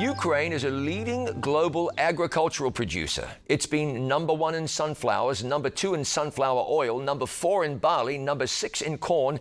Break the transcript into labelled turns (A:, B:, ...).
A: Ukraine is a leading global agricultural producer. It's been #1 in sunflowers, #2 in sunflower oil, #4 in barley, #6 in corn,